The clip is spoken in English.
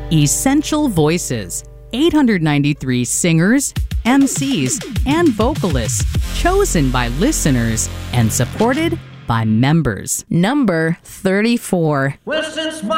Essential Voices. 893 singers, MCs, and vocalists chosen by listeners and supported by members. Number 34. Well, since